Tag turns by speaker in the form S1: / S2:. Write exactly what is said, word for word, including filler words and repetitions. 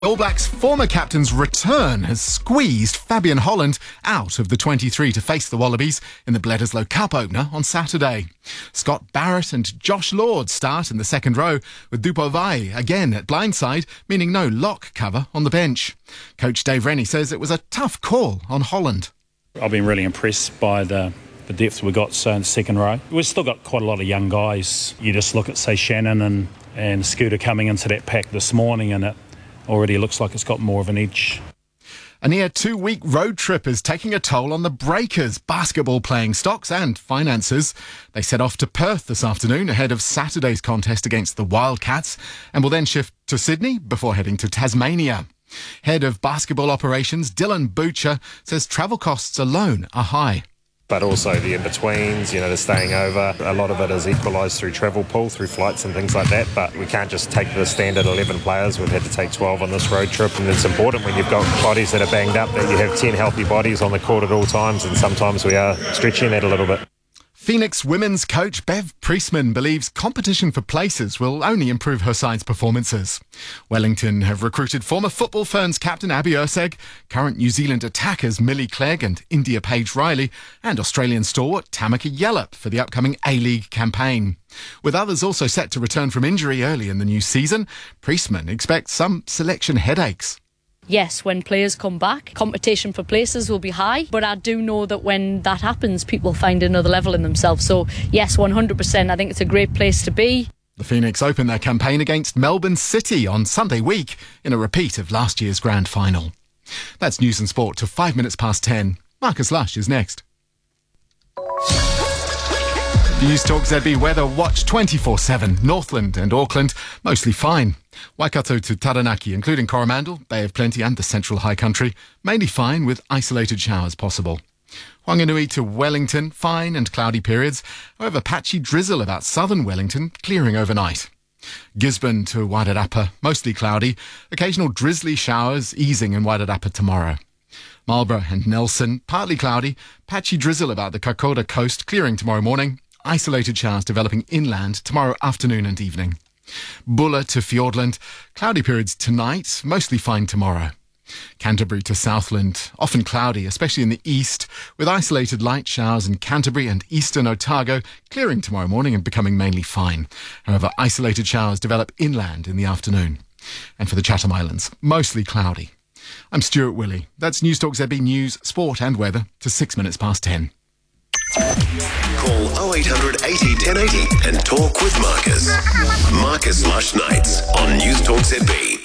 S1: All Blacks' former captain's return has squeezed Fabian Holland out of the twenty-three to face the Wallabies in the Bledisloe Cup opener on Saturday. Scott Barrett and Josh Lord start in the second row, with Dupovai again at blindside, meaning no lock cover on the bench. Coach Dave Rennie says it was a tough call on Holland.
S2: I've been really impressed by the, the depth we got so in the second row. We've still got quite a lot of young guys. You just look at, say, Shannon and, and Scooter coming into that pack this morning, and it already looks like it's got more of an edge.
S1: A near two-week road trip is taking a toll on the Breakers' basketball-playing stocks and finances. They set off to Perth this afternoon ahead of Saturday's contest against the Wildcats and will then shift to Sydney before heading to Tasmania. Head of basketball operations Dylan Butcher says travel costs alone are high.
S3: But also the in-betweens, you know, the staying over. A lot of it is equalised through travel pool, through flights and things like that. But we can't just take the standard eleven players. We've had to take twelve on this road trip. And it's important when you've got bodies that are banged up that you have ten healthy bodies on the court at all times. And sometimes we are stretching that a little bit.
S1: Phoenix women's coach Bev Priestman believes competition for places will only improve her side's performances. Wellington have recruited former Football Ferns captain Abby Erceg, current New Zealand attackers Millie Clegg and India Page Riley, and Australian stalwart Tamika Yallop for the upcoming A-League campaign. With others also set to return from injury early in the new season, Priestman expects some selection headaches.
S4: Yes, when players come back, competition for places will be high, but I do know that when that happens, people find another level in themselves. So yes, one hundred percent, I think it's a great place to be.
S1: The Phoenix open their campaign against Melbourne City on Sunday week in a repeat of last year's grand final. That's news and sport to five minutes past ten. Marcus Lush is next. News Talk Z B weather watch twenty-four seven. Northland and Auckland mostly fine. Waikato to Taranaki, including Coromandel, Bay of Plenty and the Central High Country, mainly fine with isolated showers possible. Whanganui to Wellington, fine and cloudy periods. However, patchy drizzle about southern Wellington, clearing overnight. Gisborne to Wairarapa, mostly cloudy. Occasional drizzly showers easing in Wairarapa tomorrow. Marlborough and Nelson, partly cloudy. Patchy drizzle about the Kaikoura coast, clearing tomorrow morning. Isolated showers developing inland tomorrow afternoon and evening. Bulla to Fiordland, cloudy periods tonight, mostly fine tomorrow. Canterbury to Southland, often cloudy, especially in the east, with isolated light showers in Canterbury and eastern Otago, clearing tomorrow morning and becoming mainly fine. However, isolated showers develop inland in the afternoon. And for the Chatham Islands, mostly cloudy. I'm Stuart Willey. That's News Talk Z B News, Sport and Weather to six minutes past ten.
S5: Call oh eight hundred eighty ten eighty and talk with Marcus. Marcus Lush Nights on News Talk Z B.